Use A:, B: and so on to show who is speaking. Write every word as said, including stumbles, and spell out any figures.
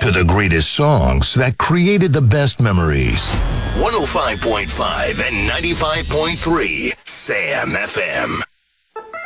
A: to the greatest songs that created the best memories. one oh five point five and ninety-five point three Sam F M.